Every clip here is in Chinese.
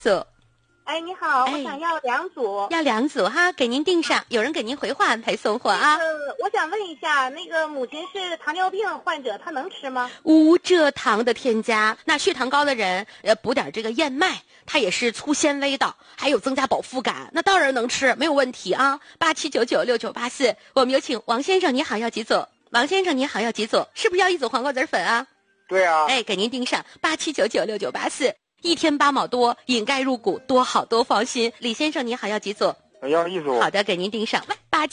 组。 哎，你好，我想要2组。 要2组哈，给您订上，有人给您回话安排送货啊。 我想问一下，那个母亲是糖尿病患者，她能吃吗？ 无蔗糖的添加，那血糖高的人补点这个燕麦，它也是粗纤维的，还有增加饱腹感，那当然能吃，没有问题啊。87996984，我们有请王先生，你好，要几组？王先生你好，要几组？是不是要1组黄瓜籽粉啊？ 对啊。 哎，给您订上87996984。1天8毛多，饮钙入骨，多好多放心。李先生你好，要几组？ 要1组。 好的，给您订上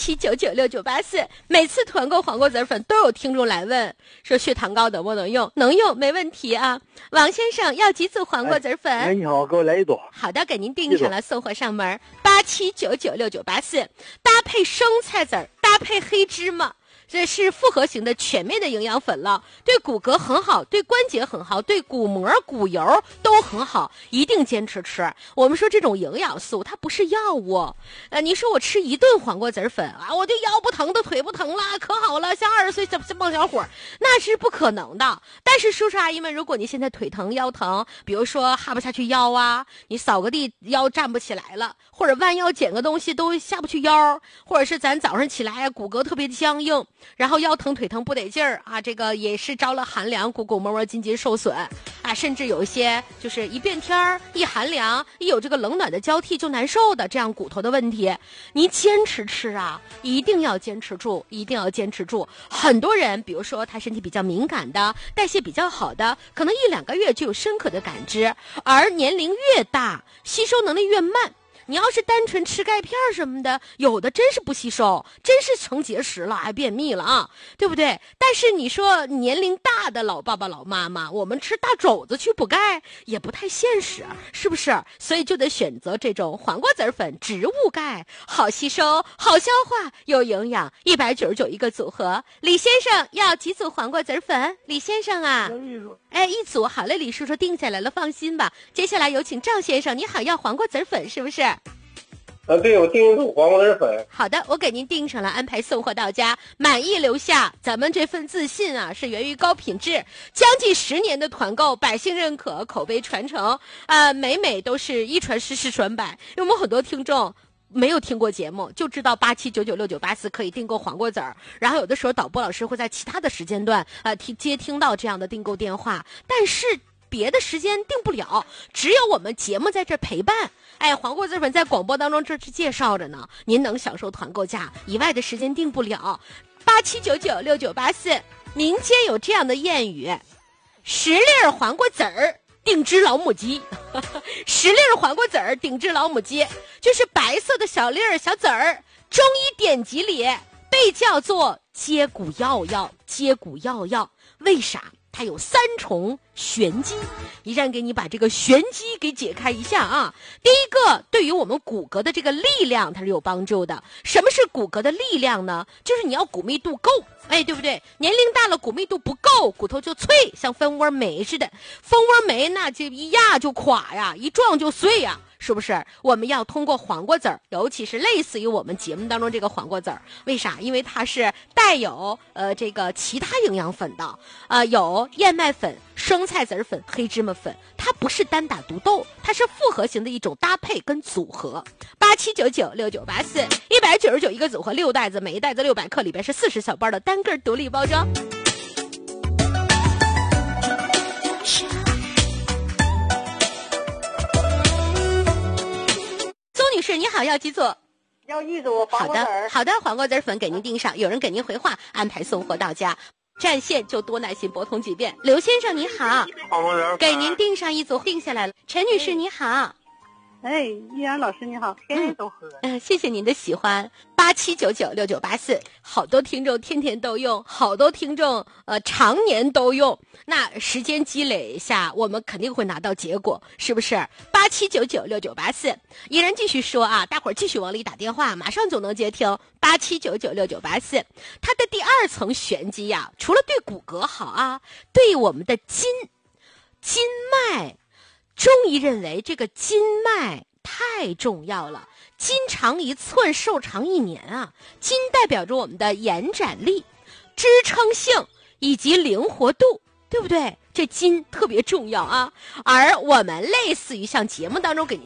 87996984。每次团购黄瓜籽粉都有听众来问，说血糖高能不能用？能用，没问题啊。王先生要几组黄瓜籽粉？ 哎，你好，给我来1组。 好的，给您订上了，送货上门。87996984，搭配生菜籽儿，搭配黑芝麻。这是复合型的全面的营养粉了，对骨骼很好，对关节很好，对骨膜骨油都很好，一定坚持吃。我们说这种营养素它不是药物，你说我吃1顿黄瓜籽粉啊，我就腰不疼的腿不疼了，可好了，像20岁棒小伙，那是不可能的。但是叔叔阿姨们，如果你现在腿疼腰疼，比如说哈不下去腰啊，你扫个地腰站不起来了，或者弯腰捡个东西都下不去腰，或者是咱早上起来骨骼特别僵硬，然后腰疼腿疼不得劲儿啊，这个也是着了寒凉，骨骨膜膜筋筋受损啊，甚至有一些就是一变天儿一寒凉，一有这个冷暖的交替就难受的这样骨头的问题，你坚持吃啊，一定要坚持住，一定要坚持住。很多人比如说他身体比较敏感的，代谢比较好的，可能1-2个月就有深刻的感知，而年龄越大吸收能力越慢。你要是单纯吃钙片什么的，有的真是不吸收，真是成结石了，还便秘了啊，对不对？但是你说年龄大的老爸爸老妈妈，我们吃大肘子去补钙也不太现实，是不是？所以就得选择这种黄瓜籽粉，植物钙，好吸收，好消化，有营养，199一个组合。李先生要几组黄瓜籽粉？李先生啊，哎，1组，好嘞，李叔叔定下来了，放心吧。接下来有请赵先生，你好，要黄瓜籽粉是不是？ 对，我订1组黄瓜籽粉。 好的，我给您订上了，安排送货到家，满意留下。咱们这份自信啊，是源于高品质，将近10年的团购，百姓认可，口碑传承，每都是一传十，十传百。因为我们很多听众没有听过节目，就知道87996984可以订购黄瓜籽儿，然后有的时候导播老师会在其他的时间段听到这样的订购电话，但是别的时间订不了，只有我们节目在这陪伴。哎，黄瓜籽粉在广播当中这是介绍着呢，您能享受团购价，以外的时间订不了。87996984，民间有这样的谚语：10粒黄瓜籽儿顶只老母鸡，10粒黄瓜籽儿顶只老母鸡，就是白色的小粒儿小籽儿，中医典籍里被叫做接骨药药，接骨药药，为啥？它有3重玄机，一站给你把这个玄机给解开一下啊。第一个，对于我们骨骼的这个力量它是有帮助的。什么是骨骼的力量呢？就是你要骨密度够，哎，对不对？年龄大了骨密度不够，骨头就脆，像蜂窝煤似的。蜂窝煤那就一压就垮呀，一撞就碎呀，是不是？我们要通过黄瓜籽儿，尤其是类似于我们节目当中这个黄瓜籽儿，为啥？因为它是带有这个其他营养粉的，有燕麦粉、生菜籽粉、黑芝麻粉，它不是单打独斗，它是复合型的一种搭配跟组合。87996984，199一个组合，6袋子，每一袋子600克，里边是40小包的单个独立包装。邹女士，你好，要几组？ 要1组黄瓜籽儿。 好的，黄瓜籽粉给您订上，有人给您回话，安排送货到家。占线就多耐心拨通几遍。刘先生你好，给您订上1组，定下来了。陈女士你好， 哎，依然老师你好，天天都喝。 谢谢您的喜欢。87996984，好多听众天天都用，好多听众常年都用。那时间积累下，我们肯定会拿到结果，是不是？87996984，依然继续说啊，大伙儿继续往里打电话，马上就能接听。87996984，它的第2层玄机呀，除了对骨骼好啊，对我们的筋脉，中医认为这个筋脉太重要了。筋长1寸，寿长1年啊！筋代表着我们的延展力、支撑性以及灵活度。 对不对？这筋特别重要啊。而我们类似于像节目当中给您